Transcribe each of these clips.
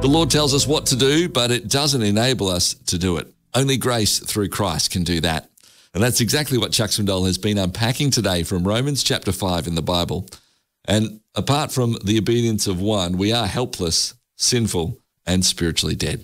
The Lord tells us what to do, but it doesn't enable us to do it. Only grace through Christ can do that. And that's exactly what Chuck Swindoll has been unpacking today from Romans chapter 5 in the Bible. And apart from the obedience of one, we are helpless, sinful, and spiritually dead.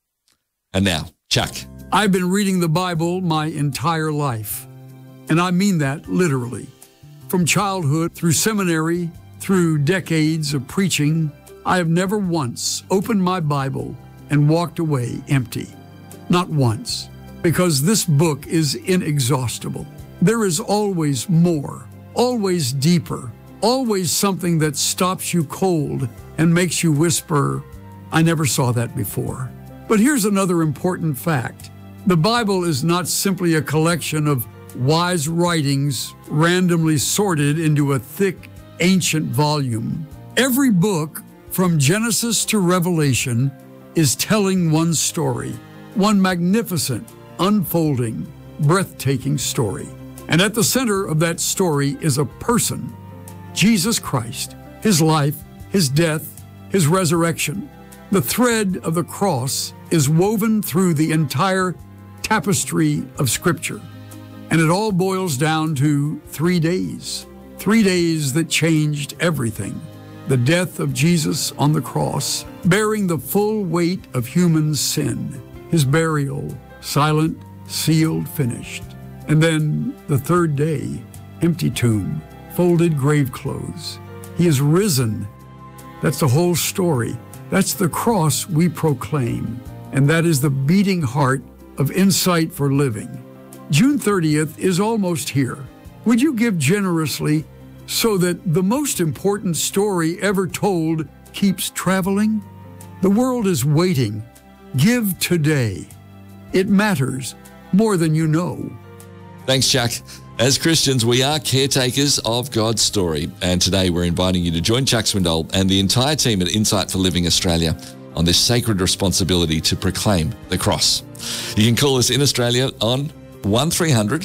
And now, Chuck. I've been reading the Bible my entire life, and I mean that literally. From childhood through seminary, through decades of preaching, I have never once opened my Bible and walked away empty. Not once, because this book is inexhaustible. There is always more, always deeper, always something that stops you cold and makes you whisper, "I never saw that before." But here's another important fact. The Bible is not simply a collection of wise writings randomly sorted into a thick, ancient volume. Every book, from Genesis to Revelation, is telling one story, one magnificent, unfolding, breathtaking story. And at the center of that story is a person, Jesus Christ, his life, his death, his resurrection. The thread of the cross is woven through the entire tapestry of Scripture. And it all boils down to 3 days. 3 days that changed everything. The death of Jesus on the cross, bearing the full weight of human sin. His burial, silent, sealed, finished. And then the third day, empty tomb, folded grave clothes. He is risen. That's the whole story. That's the cross we proclaim. And that is the beating heart of Insight for Living. June 30th is almost here. Would you give generously so that the most important story ever told keeps traveling? The world is waiting. Give today. It matters more than you know. Thanks, Chuck. As Christians, we are caretakers of God's story. And today we're inviting you to join Chuck Swindoll and the entire team at Insight for Living Australia on this sacred responsibility to proclaim the cross. You can call us in Australia on 1300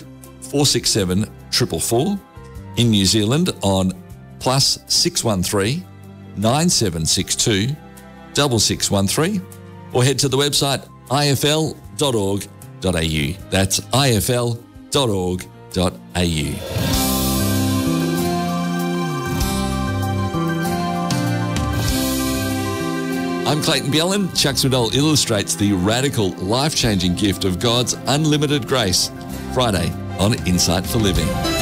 467 444, in New Zealand on +613 9762 6613, or head to the website ifl.org.au. That's ifl.org.au. I'm Clayton Bjelland. Chuck Swindoll illustrates the radical, life-changing gift of God's unlimited grace. Friday on Insight for Living.